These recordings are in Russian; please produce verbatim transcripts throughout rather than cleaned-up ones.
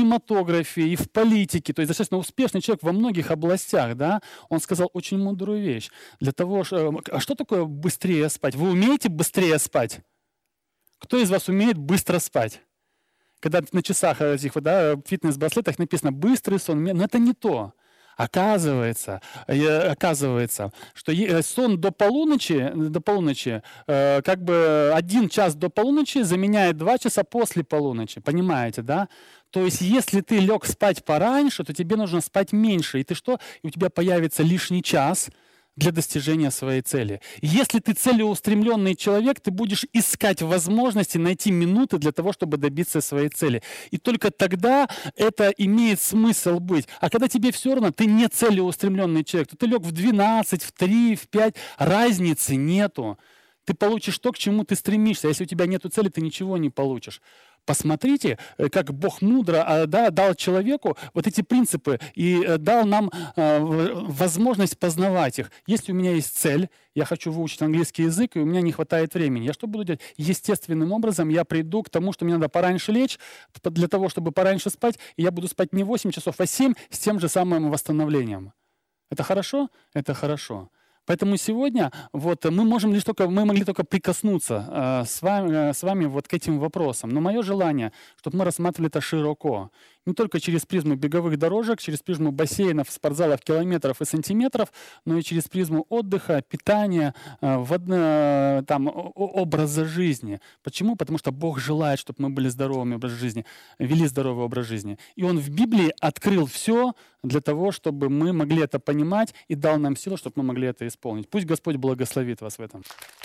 кинематографе, и в политике, то есть достаточно успешный человек во многих областях, да, он сказал очень мудрую вещь. Для того, что... А что такое быстрее спать? Вы умеете быстрее спать? Кто из вас умеет быстро спать? Когда на часах этих, да, фитнес-браслетах написано «быстрый сон», но это не то. Оказывается, оказывается, что сон до полуночи, до полуночи, как бы один час до полуночи заменяет два часа после полуночи. Понимаете, да? То есть, если ты лег спать пораньше, то тебе нужно спать меньше. И ты что? И у тебя появится лишний час для достижения своей цели. Если ты целеустремленный человек, ты будешь искать возможности найти минуты для того, чтобы добиться своей цели. И только тогда это имеет смысл быть. А когда тебе все равно, ты не целеустремленный человек, то ты лег в двенадцать, в три, в пять, разницы нету. Ты получишь то, к чему ты стремишься. Если у тебя нет цели, ты ничего не получишь. Посмотрите, как Бог мудро, да, дал человеку вот эти принципы и дал нам э, возможность познавать их. Если у меня есть цель, я хочу выучить английский язык, и у меня не хватает времени, я что буду делать? Естественным образом я приду к тому, что мне надо пораньше лечь, для того, чтобы пораньше спать, и я буду спать не восемь часов, а семь с тем же самым восстановлением. Это хорошо? Это хорошо. Поэтому сегодня вот, мы, можем лишь только, мы могли только прикоснуться э, с, вами, э, с вами вот к этим вопросам. Но мое желание, чтобы мы рассматривали это широко. Не только через призму беговых дорожек, через призму бассейнов, спортзалов, километров и сантиметров, но и через призму отдыха, питания, э, вод, э, там, образа жизни. Почему? Потому что Бог желает, чтобы мы были здоровыми образ жизни, вели здоровый образ жизни. И Он в Библии открыл все для того, чтобы мы могли это понимать и дал нам силу, чтобы мы могли это исполнить. Пусть Господь благословит вас в этом.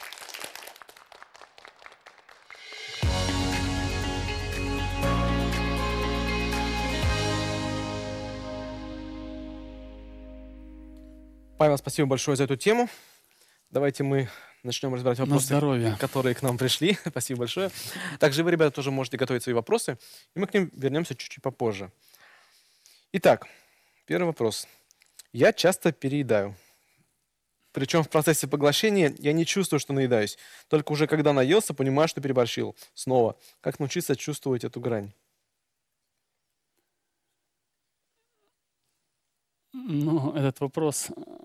Павел, спасибо большое за эту тему. Давайте мы начнем разбирать вопросы, которые к нам пришли. Спасибо большое. Также вы, ребята, тоже можете готовить свои вопросы, и мы к ним вернемся чуть-чуть попозже. Итак, первый вопрос. Я часто переедаю. Причем в процессе поглощения я не чувствую, что наедаюсь. Только уже когда наелся, понимаю, что переборщил. Снова. Как научиться чувствовать эту грань? Ну, этот вопрос,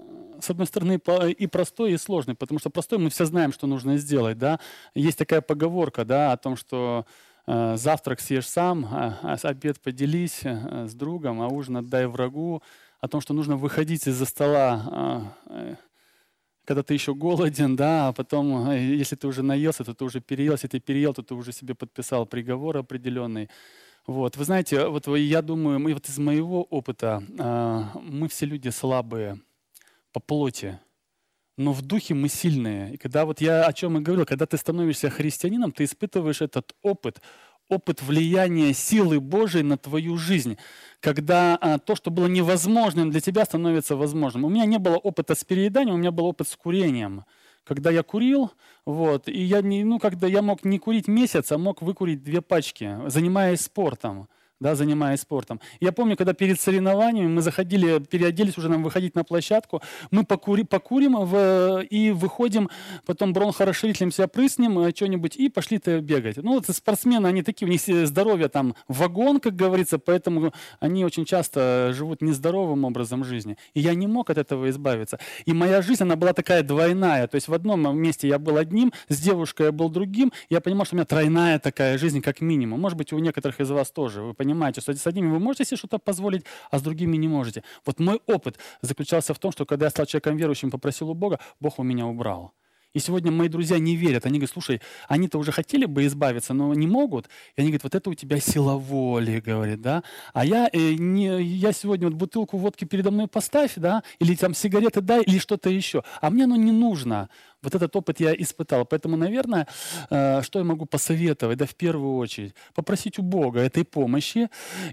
с одной стороны, и простой, и сложный, потому что простой мы все знаем, что нужно сделать, да. Есть такая поговорка, да, о том, что э, завтрак съешь сам, а обед поделись э, с другом, а ужин отдай врагу, о том, что нужно выходить из-за стола, э, когда ты еще голоден, да, а потом, если ты уже наелся, то ты уже переел, если ты переел, то ты уже себе подписал приговор определенный. Вот, вы знаете, вот я думаю, мы вот из моего опыта, э, мы все люди слабые по плоти, но в духе мы сильные. И когда вот я о чем и говорил, когда ты становишься христианином, ты испытываешь этот опыт, опыт влияния силы Божией на твою жизнь, когда а, то, что было невозможным для тебя, становится возможным. У меня не было опыта с перееданием, у меня был опыт с курением. Когда я курил, вот, и я, не, ну, когда я мог не курить месяц, а мог выкурить две пачки, занимаясь спортом. Да, занимаясь спортом. Я помню, когда перед соревнованиями мы заходили, переоделись уже нам выходить на площадку, мы покури, покурим в, и выходим, потом бронхорасширителем себя прыснем, что-нибудь, и пошли-то бегать. Ну, вот спортсмены, они такие, у них здоровье там вагон, как говорится, поэтому они очень часто живут нездоровым образом жизни. И я не мог от этого избавиться. И моя жизнь, она была такая двойная. То есть в одном месте я был одним, с девушкой я был другим. Я понимал, что у меня тройная такая жизнь, как минимум. Может быть, у некоторых из вас тоже. Вы понимаете, что с одними вы можете себе что-то позволить, а с другими не можете. Вот мой опыт заключался в том, что когда я стал человеком верующим, попросил у Бога, Бог у меня убрал. И сегодня мои друзья не верят. Они говорят, слушай, они-то уже хотели бы избавиться, но не могут. И они говорят, вот это у тебя сила воли, говорит, да. А я, э, не, я сегодня вот бутылку водки передо мной поставь, да, или там сигареты дай, или что-то еще. А мне оно не нужно. Вот этот опыт я испытал. Поэтому, наверное, э, что я могу посоветовать? Да, в первую очередь, попросить у Бога этой помощи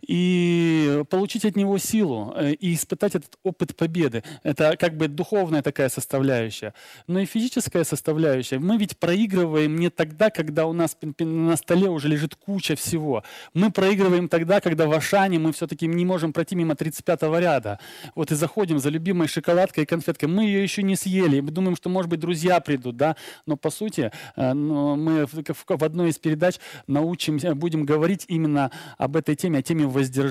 и получить от Него силу, э, и испытать этот опыт победы. Это как бы духовная такая составляющая. Но и физическая составляющая. Мы ведь проигрываем не тогда, когда у нас на столе уже лежит куча всего. Мы проигрываем тогда, когда в Ашане мы все-таки не можем пройти мимо тридцать пятого ряда. Вот и заходим за любимой шоколадкой и конфеткой. Мы ее еще не съели. Мы думаем, что, может быть, друзья придут, да, но по сути мы в одной из передач научимся, будем говорить именно об этой теме, о теме воздержания.